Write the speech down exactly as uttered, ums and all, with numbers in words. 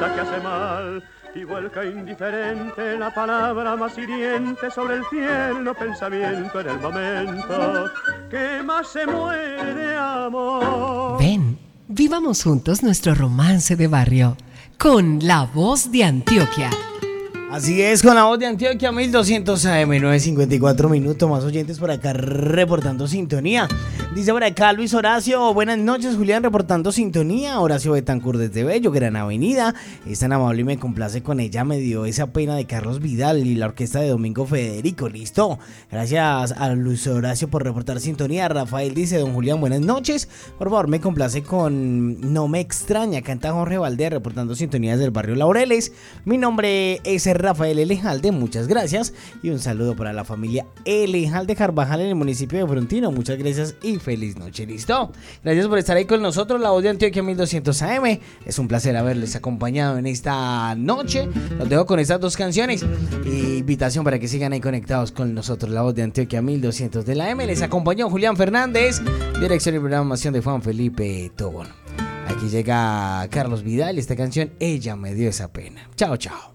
cosa que hace mal y vuelca indiferente la palabra más hiriente sobre el tierno pensamiento en el momento que más se muere de amor. Ven, vivamos juntos nuestro romance de barrio con La Voz de Antioquia. Así es, con La Voz de Antioquia, mil doscientos A M, nueve cincuenta y cuatro minutos, más oyentes por acá reportando sintonía. Dice por acá Luis Horacio, buenas noches Julián, reportando sintonía. Horacio Betancourt desde Bello, Gran Avenida. Es tan amable y me complace con ella, me dio esa pena de Carlos Vidal y la orquesta de Domingo Federico, listo. Gracias a Luis Horacio por reportar sintonía. Rafael dice, don Julián, buenas noches. Por favor, me complace con No me extraña, canta Jorge Valdés, reportando sintonía desde el barrio Laureles. Mi nombre es Rafael Elejalde, muchas gracias y un saludo para la familia Elejalde Carvajal en el municipio de Frontino, muchas gracias y feliz noche, listo. Gracias por estar ahí con nosotros, La Voz de Antioquia mil doscientos A M, es un placer haberles acompañado en esta noche. Los dejo con estas dos canciones e invitación para que sigan ahí conectados con nosotros, La Voz de Antioquia mil doscientos de la A M. Les acompañó Julián Fernández, dirección y programación de Juan Felipe Tobón. Aquí llega Carlos Vidal y esta canción Ella me dio esa pena. Chao, chao.